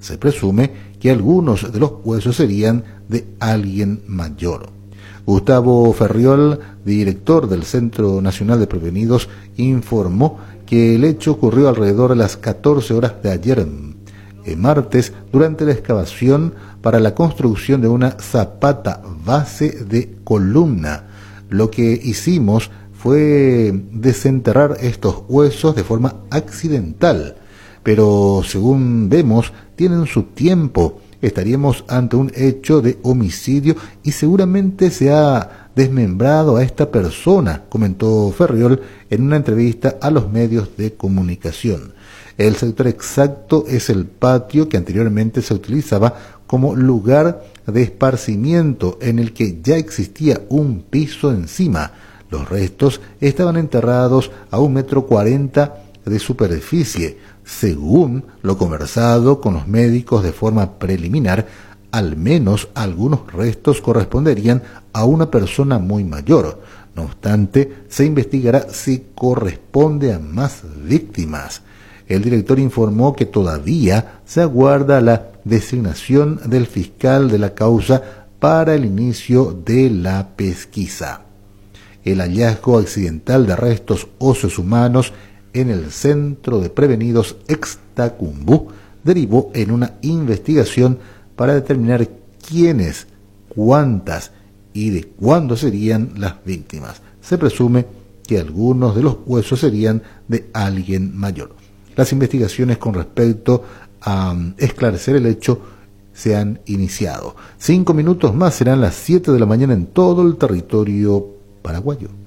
Se presume que algunos de los huesos serían de alguien mayor. Gustavo Ferriol, director del Centro Nacional de Prevenidos, informó que el hecho ocurrió alrededor de las 14 horas de ayer, martes, durante la excavación para la construcción de una zapata base de columna. Lo que hicimos fue desenterrar estos huesos de forma accidental, pero según vemos, tienen su tiempo. Estaríamos ante un hecho de homicidio y seguramente se ha desmembrado a esta persona, comentó Ferriol en una entrevista a los medios de comunicación. El sector exacto es el patio que anteriormente se utilizaba como lugar de esparcimiento en el que ya existía un piso encima. Los restos estaban enterrados a 1,40 m de superficie. Según lo conversado con los médicos de forma preliminar, al menos algunos restos corresponderían a una persona muy mayor. No obstante, se investigará si corresponde a más víctimas. El director informó que todavía se aguarda la designación del fiscal de la causa para el inicio de la pesquisa. El hallazgo accidental de restos óseos humanos en el Centro de Prevenidos Extacumbú derivó en una investigación para determinar quiénes, cuántas y de cuándo serían las víctimas. Se presume que algunos de los huesos serían de alguien mayor. Las investigaciones con respecto a esclarecer el hecho se han iniciado. 5 minutos más, serán las 7 de la mañana en todo el territorio paraguayo.